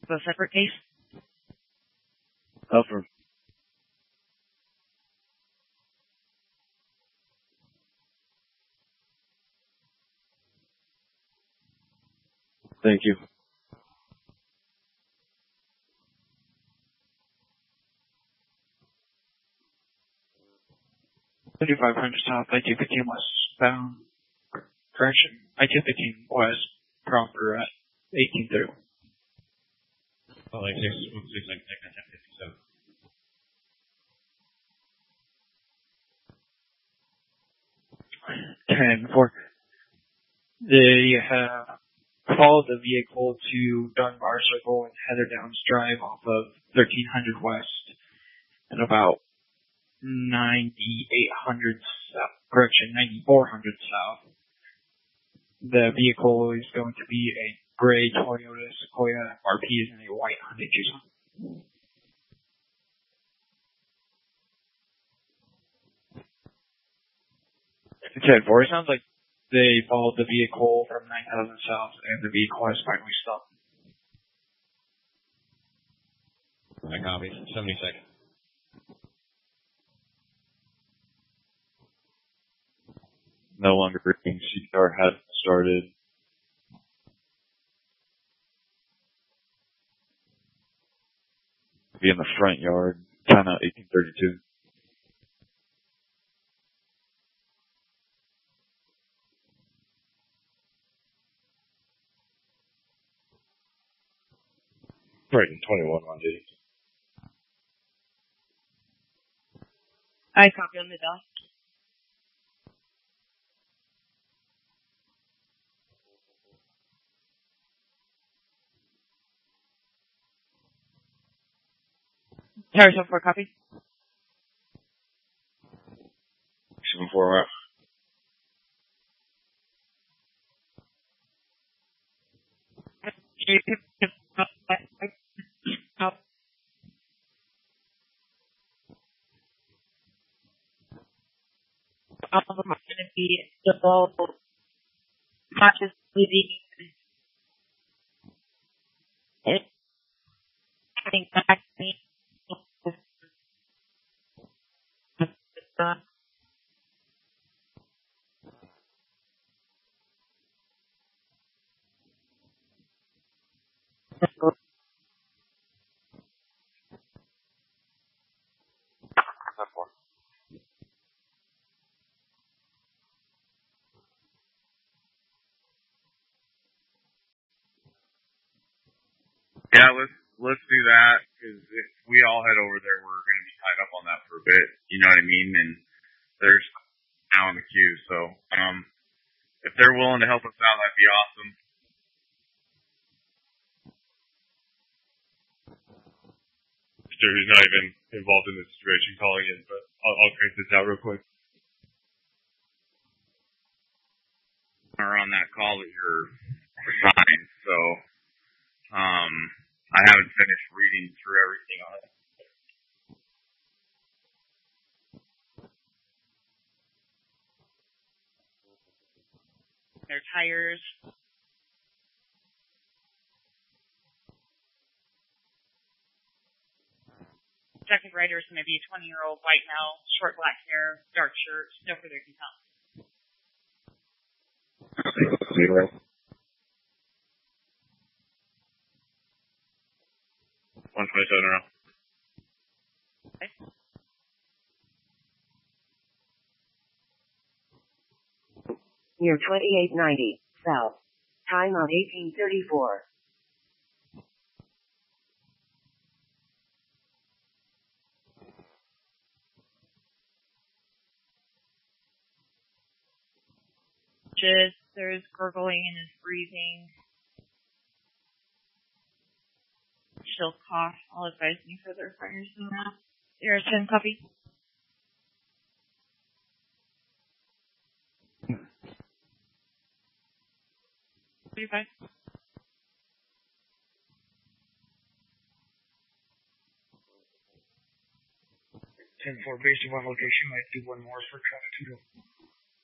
a separate case? Affirm. Thank you. 3500 South, I-215 westbound. Correction, I-215 west, proper at 1830. Oh, like 1057. For they have followed the vehicle to Dunbar Circle and headed down Drive off of 1300 west and about 9800 south, correction, 9400 south. The vehicle is going to be a gray Toyota Sequoia. RP is in a white Hyundai Tucson. It's 10-4. It sounds like they followed the vehicle from 9000 south and the vehicle has finally stopped. That copies. 70 seconds. No longer breaking. CPR has started. Be in the front yard. Timeout 1832. Right in 21 on duty. I copy on the dot. Harrison 4 copy. 7-4 out. Going to be still conscious bleeding. Coming back to me. Yeah, let's do that, because if we all head over there, we're going to be tied up on that for a bit, you know what I mean? And there's now in the queue, so if they're willing to help us out, that'd be awesome. Mr. Who's not even involved in this situation calling in, but I'll crank this out real quick. Or on that call that you're assigned, so I haven't finished reading through everything on it. Their tires. Second rider is going to be a 20-year-old white male, short black hair, dark shirt, no further details. 127 around. Okay. Near 2890 south. Time on 1834. There's gurgling in his breathing. She'll cough. I'll advise me further fires than that. There's 10 copy. $35. 10-4, based on one location, might do one more for traffic control.